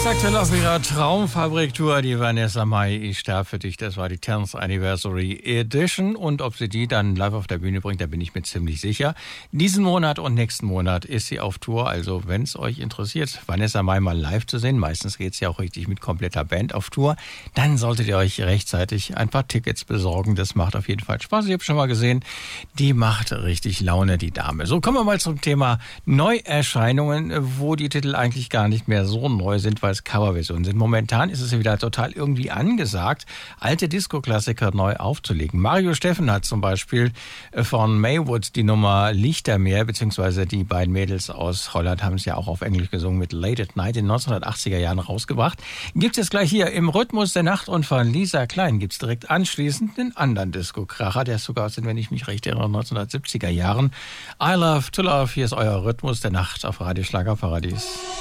Aktuell auf ihrer Traumfabrik-Tour, die Vanessa Mai, ich sterbe für dich, das war die 10th Anniversary Edition und ob sie die dann live auf der Bühne bringt, da bin ich mir ziemlich sicher. Diesen Monat und nächsten Monat ist sie auf Tour, also wenn es euch interessiert, Vanessa Mai mal live zu sehen, meistens geht es ja auch richtig mit kompletter Band auf Tour, dann solltet ihr euch rechtzeitig ein paar Tickets besorgen, das macht auf jeden Fall Spaß. Ich habe schon mal gesehen, die macht richtig Laune, die Dame. So, kommen wir mal zum Thema Neuerscheinungen, wo die Titel eigentlich gar nicht mehr so neu sind, weil es Coverversionen sind. Momentan ist es ja wieder total irgendwie angesagt, alte Disco-Klassiker neu aufzulegen. Mario Steffen hat zum Beispiel von Maywood die Nummer Lichtermeer, beziehungsweise die beiden Mädels aus Holland haben es ja auch auf Englisch gesungen mit Late at Night in den 1980er Jahren rausgebracht. Gibt es gleich hier im Rhythmus der Nacht und von Lisa Klein gibt es direkt anschließend einen anderen Disco-Kracher, der ist sogar aus den, wenn ich mich recht erinnere, 1970er Jahren. I Love to Love, hier ist euer Rhythmus der Nacht auf Radio Schlagerparadies.